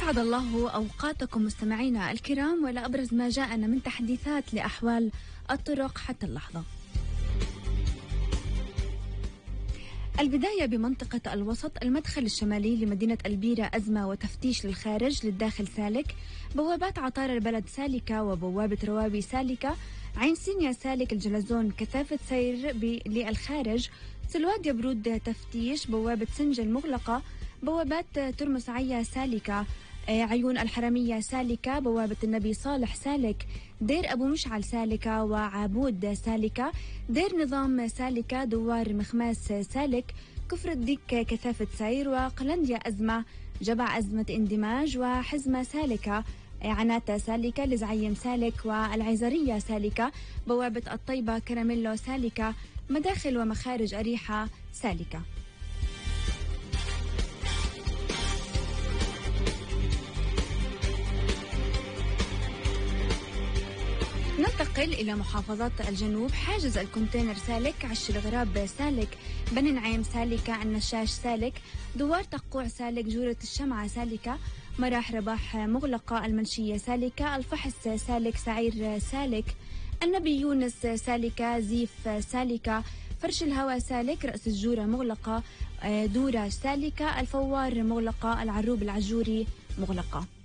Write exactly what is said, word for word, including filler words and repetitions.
أسعد الله أوقاتكم مستمعينا الكرام، وإلى أبرز ما جاءنا من تحديثات لأحوال الطرق حتى اللحظة. البداية بمنطقة الوسط، المدخل الشمالي لمدينة البيرة أزمة وتفتيش للخارج، للداخل سالك، بوابات عطار البلد سالكة وبوابة روابي سالكة، عين سينيا سالك، الجلزون كثافة سير للخارج، سلواد يبرود تفتيش، بوابة سنجل مغلقة، بوابات ترمس عيا سالكة، عيون الحرمية سالكة، بوابة النبي صالح سالك، دير أبو مشعل سالكة وعابود سالكة، دير نظام سالكة، دوار مخماس سالك، كفر الديك كثافة سير، وقلنديا أزمة، جبع أزمة اندماج، وحزمة سالكة، عناتة سالكة، لزعيم سالك، والعزرية سالكة، بوابة الطيبة كراميلو سالكة، مداخل ومخارج أريحة سالكة. ننتقل إلى محافظات الجنوب، حاجز الكونتينر سالك، عش الغراب سالك، بني نعيم سالكة، النشاش سالك، دوار تقوع سالك، جورة الشمعة سالكة، مراح رباح مغلقة، المنشية سالكة، الفحص سالك، سعير سالك، النبي يونس سالكة، زيف سالكة، فرش الهواء سالك، رأس الجورة مغلقة، دورة سالكة، الفوار مغلقة، العروب العجوري مغلقة.